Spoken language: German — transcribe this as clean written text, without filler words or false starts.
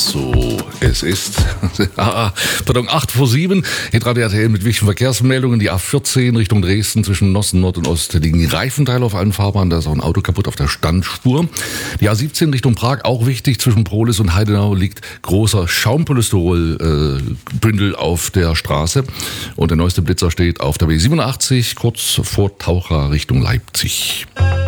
So, es ist 8 vor 7. Hitradio RTL mit wichtigen Verkehrsmeldungen. Die A14 Richtung Dresden zwischen Nossen, Nord und Ost liegen die Reifenteile auf allen Fahrbahnen. Da ist auch ein Auto kaputt auf der Standspur. Die A17 Richtung Prag, auch wichtig. Zwischen Prohlis und Heidenau liegt großer Schaumpolystyrol-Bündel auf der Straße. Und der neueste Blitzer steht auf der B87 kurz vor Taucher Richtung Leipzig.